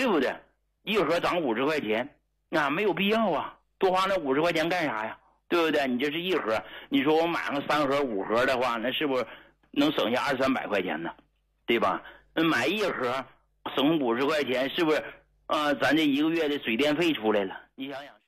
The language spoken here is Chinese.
对不对？一盒涨50块钱，啊，没有必要啊，多花那50块钱干啥呀？对不对？你这是一盒，你说我买个3盒、5盒的话，那是不是能省下200-300块钱呢？对吧？买一盒省50块钱，是不是？咱这1个月的水电费出来了，你想想。